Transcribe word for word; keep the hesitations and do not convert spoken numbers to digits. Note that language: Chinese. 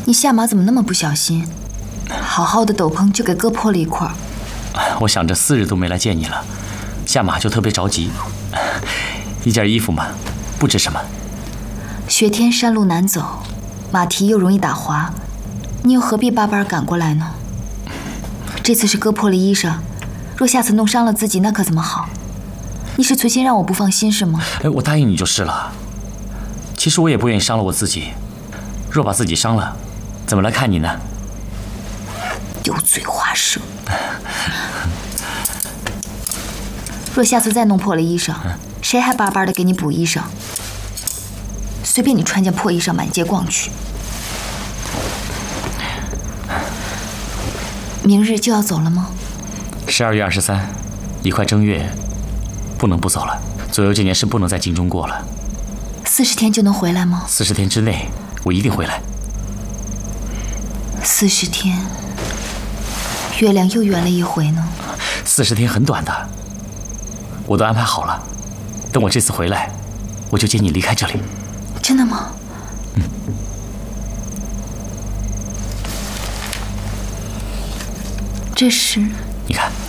你下马怎么那么不小心？好好的斗篷就给割破了一块。 我想着四日都没来见你了，下马就特别着急。一件衣服嘛，不值什么。 雪天山路难走，马蹄又容易打滑，你又何必巴巴赶过来呢？这次是割破了衣裳，若下次弄伤了自己，那可怎么好？你是存心让我不放心是吗？ 哎，我答应你就是了。其实我也不愿意伤了我自己，若把自己伤了，怎么来看你呢？ 油嘴滑舌。若下次再弄破了衣裳，谁还巴巴的给你补衣裳？随便你穿件破衣裳满街逛去。明日就要走了吗？ 十二月二十三，一快正月，不能不走了。左右这件事不能在京中过了。 四十天就能回来吗？ 四十天之内，我一定回来。 四十天，月亮又圆了一回呢。 四十天很短的，我都安排好了。等我这次回来，我就接你离开这里。 真的吗？ 嗯。 这是？ 你看。